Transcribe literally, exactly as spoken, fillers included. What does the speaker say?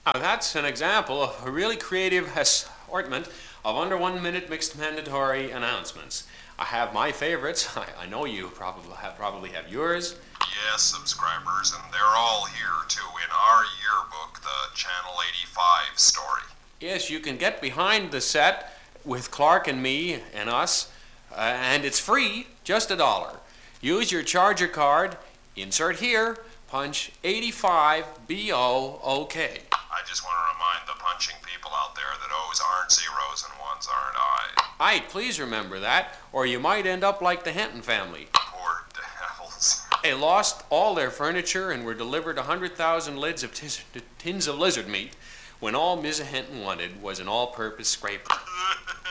Now, that's an example of a really creative assortment of under one minute mixed mandatory announcements. I have my favorites. I, I know you probably have, probably have yours. Yes, subscribers, and they're all here too in our yearbook, the Channel eighty-five story. Yes, you can get behind the set with Clark and me and us, uh, and it's free, just a dollar. Use your Charger card, insert here, punch eighty-five B O O K. I just want to remind the punching people out there that O's aren't zeros and ones aren't I's. Aye, please remember that, or you might end up like the Hinton family. Poor devils. They lost all their furniture and were delivered a hundred thousand lids of tis- tins of lizard meat when all Miz Hinton wanted was an all-purpose scraper.